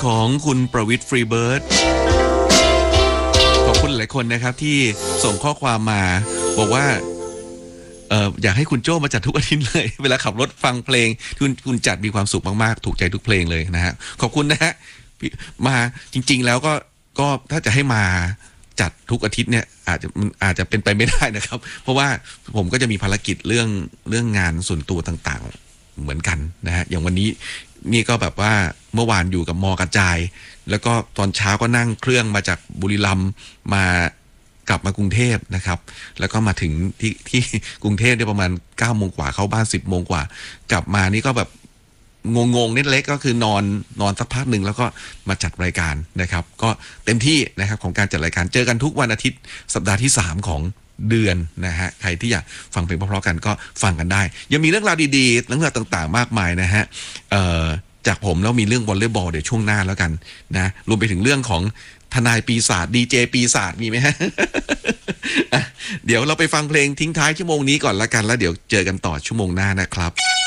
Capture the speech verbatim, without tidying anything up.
ของคุณประวิตรฟรีเบิร์ดขอบคุณหลายคนนะครับที่ส่งข้อความมาบอกว่าเอออยากให้คุณโจ้มาจัดทุกอาทิตย์เลยเวลาขับรถฟังเพลงคุณคุณจัดมีความสุขมากๆถูกใจทุกเพลงเลยนะฮะขอบคุณนะฮะมาจริงๆแล้วก็ก็ถ้าจะให้มาจัดทุกอาทิตย์เนี่ยอาจจะมันอาจจะเป็นไปไม่ได้นะครับเพราะว่าผมก็จะมีภารกิจเรื่องเรื่องงานส่วนตัวต่างๆเหมือนกันนะฮะอย่างวันนี้นี่ก็แบบว่าเมื่อวานอยู่กับมอกระจายแล้วก็ตอนเช้าก็นั่งเครื่องมาจากบุรีรัมย์มากลับมากรุงเทพนะครับแล้วก็มาถึงที่ที่กรุงเทพได้ประมาณเก้าโมงกว่าเข้าบ้านสิบโมงกว่ากลับมานี่ก็แบบงงๆนิดเล็กก็คือนอนนอนสักพักหนึ่งแล้วก็มาจัดรายการนะครับก็เต็มที่นะครับของการจัดรายการเจอกันทุกวันอาทิตย์สัปดาห์ที่สามของเดือนนะฮะใครที่อยากฟังเพลงเพราะๆกันก็ฟังกันได้ยังมีเรื่องราวดีๆเรื่องราวต่างๆมากมายนะฮะเอ่อจากผมแล้วมีเรื่องวอลเลย์บอลเดี๋ยวช่วงหน้าแล้วกันนะรวมไปถึงเรื่องของทนายปีศาจดีเจปีศาจมีไหมฮะ เดี๋ยวเราไปฟังเพลงทิ้งท้ายชั่วโมงนี้ก่อนละกันแล้วเดี๋ยวเจอกันต่อชั่วโมงหน้านะครับ